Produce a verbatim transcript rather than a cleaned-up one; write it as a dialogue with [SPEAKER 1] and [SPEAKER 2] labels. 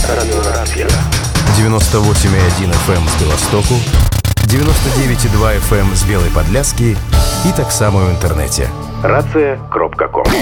[SPEAKER 1] Радиорацыя.
[SPEAKER 2] девяносто восемь и один эф эм з Беластоку, девяносто девять и два эф эм з Белой Подляски и так само в интернете.
[SPEAKER 1] Рация кропка ком.